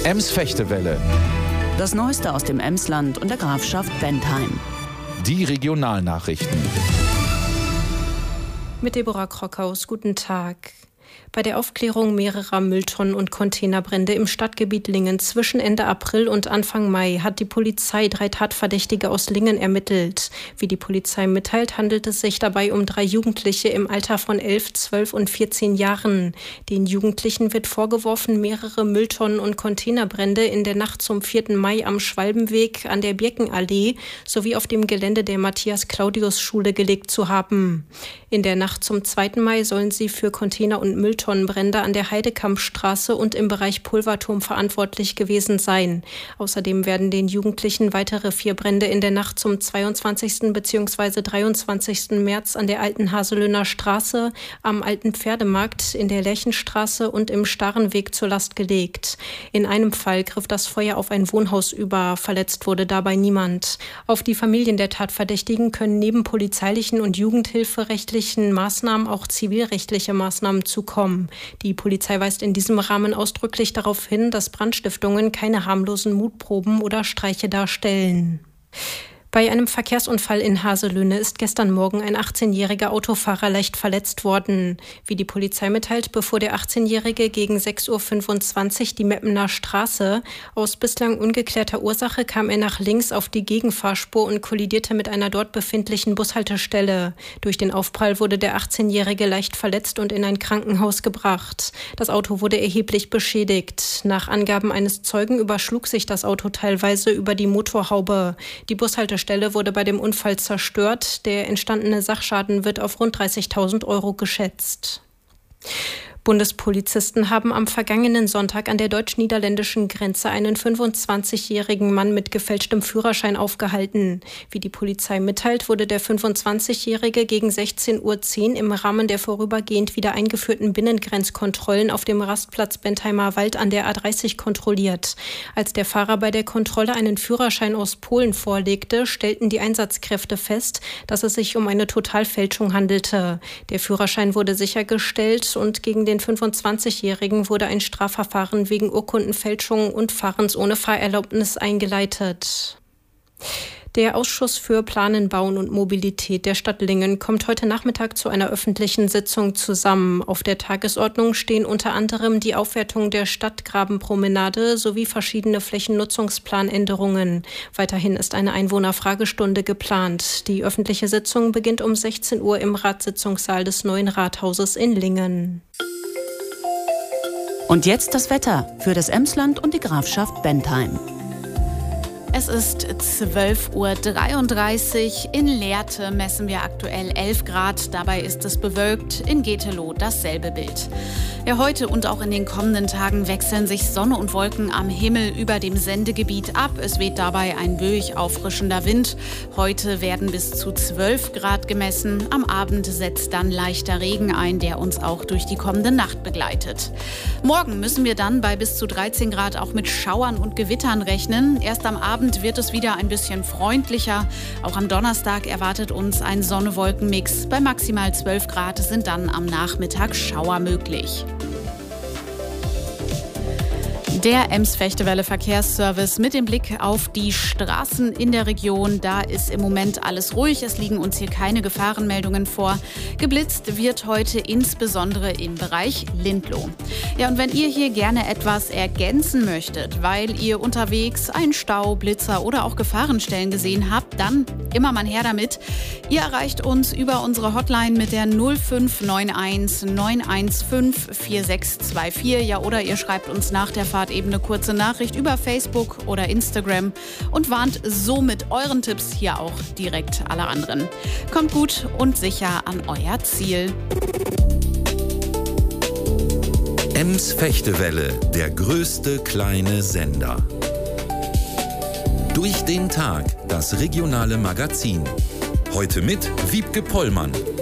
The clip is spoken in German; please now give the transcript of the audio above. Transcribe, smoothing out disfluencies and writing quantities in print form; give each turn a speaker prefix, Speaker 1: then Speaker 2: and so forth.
Speaker 1: Ems-Fechtewelle.
Speaker 2: Das Neueste aus dem Emsland und der Grafschaft Bentheim.
Speaker 1: Die Regionalnachrichten.
Speaker 3: Mit Deborah Krockhaus, guten Tag. Bei der Aufklärung mehrerer Mülltonnen und Containerbrände im Stadtgebiet Lingen zwischen Ende April und Anfang Mai hat die Polizei 3 Tatverdächtige aus Lingen ermittelt. Wie die Polizei mitteilt, handelt es sich dabei um 3 Jugendliche im Alter von 11, 12 und 14 Jahren. Den Jugendlichen wird vorgeworfen, mehrere Mülltonnen und Containerbrände in der Nacht zum 4. Mai am Schwalbenweg an der Birkenallee sowie auf dem Gelände der Matthias-Claudius-Schule gelegt zu haben. In der Nacht zum 2. Mai sollen sie für Container- und Mülltonnenbrände an der Heidekampstraße und im Bereich Pulverturm verantwortlich gewesen sein. Außerdem werden den Jugendlichen weitere 4 Brände in der Nacht zum 22. bzw. 23. März an der Alten Haselöhner Straße, am Alten Pferdemarkt, in der Lerchenstraße und im Starrenweg zur Last gelegt. In einem Fall griff das Feuer auf ein Wohnhaus über, verletzt wurde dabei niemand. Auf die Familien der Tatverdächtigen können neben polizeilichen und jugendhilferechtlichen Maßnahmen auch zivilrechtliche Maßnahmen zukommen. Die Polizei weist in diesem Rahmen ausdrücklich darauf hin, dass Brandstiftungen keine harmlosen Mutproben oder Streiche darstellen. Bei einem Verkehrsunfall in Haselöhne ist gestern Morgen ein 18-jähriger Autofahrer leicht verletzt worden. Wie die Polizei mitteilt, befuhr der 18-Jährige gegen 6.25 Uhr die Meppener Straße. Aus bislang ungeklärter Ursache kam er nach links auf die Gegenfahrspur und kollidierte mit einer dort befindlichen Bushaltestelle. Durch den Aufprall wurde der 18-Jährige leicht verletzt und in ein Krankenhaus gebracht. Das Auto wurde erheblich beschädigt. Nach Angaben eines Zeugen überschlug sich das Auto teilweise über die Motorhaube. Die Bushaltestelle wurde bei dem Unfall zerstört. Der entstandene Sachschaden wird auf rund 30.000 € geschätzt. Bundespolizisten haben am vergangenen Sonntag an der deutsch-niederländischen Grenze einen 25-jährigen Mann mit gefälschtem Führerschein aufgehalten. Wie die Polizei mitteilt, wurde der 25-Jährige gegen 16.10 Uhr im Rahmen der vorübergehend wieder eingeführten Binnengrenzkontrollen auf dem Rastplatz Bentheimer Wald an der A30 kontrolliert. Als der Fahrer bei der Kontrolle einen Führerschein aus Polen vorlegte, stellten die Einsatzkräfte fest, dass es sich um eine Totalfälschung handelte. Der Führerschein wurde sichergestellt und gegen den 25-Jährigen wurde ein Strafverfahren wegen Urkundenfälschung und Fahrens ohne Fahrerlaubnis eingeleitet. Der Ausschuss für Planen, Bauen und Mobilität der Stadt Lingen kommt heute Nachmittag zu einer öffentlichen Sitzung zusammen. Auf der Tagesordnung stehen unter anderem die Aufwertung der Stadtgrabenpromenade sowie verschiedene Flächennutzungsplanänderungen. Weiterhin ist eine Einwohnerfragestunde geplant. Die öffentliche Sitzung beginnt um 16 Uhr im Ratssitzungssaal des neuen Rathauses in Lingen.
Speaker 2: Und jetzt das Wetter für das Emsland und die Grafschaft Bentheim.
Speaker 4: Es ist 12.33 Uhr. In Lehrte messen wir aktuell 11 Grad. Dabei ist es bewölkt. In Getelow dasselbe Bild. Ja, heute und auch in den kommenden Tagen wechseln sich Sonne und Wolken am Himmel über dem Sendegebiet ab. Es weht dabei ein böig auffrischender Wind. Heute werden bis zu 12 Grad gemessen. Am Abend setzt dann leichter Regen ein, der uns auch durch die kommende Nacht begleitet. Morgen müssen wir dann bei bis zu 13 Grad auch mit Schauern und Gewittern rechnen. Erst am Abend wird es wieder ein bisschen freundlicher. Auch am Donnerstag erwartet uns ein Sonne-Wolken-Mix. Bei maximal 12 Grad sind dann am Nachmittag Schauer möglich. Der Ems-Fechtewelle Verkehrsservice mit dem Blick auf die Straßen in der Region. Da ist im Moment alles ruhig. Es liegen uns hier keine Gefahrenmeldungen vor. Geblitzt wird heute insbesondere im Bereich Lindloh. Ja, und wenn ihr hier gerne etwas ergänzen möchtet, weil ihr unterwegs einen Stau, Blitzer oder auch Gefahrenstellen gesehen habt, dann immer mal her damit. Ihr erreicht uns über unsere Hotline mit der 0591 915 4624. Ja, oder ihr schreibt uns nach der Fahrt eben eine kurze Nachricht über Facebook oder Instagram und warnt so mit euren Tipps hier auch direkt alle anderen. Kommt gut und sicher an euer Ziel.
Speaker 5: Ems-Fechtewelle, der größte kleine Sender. Durch den Tag, das regionale Magazin. Heute mit Wiebke Pollmann.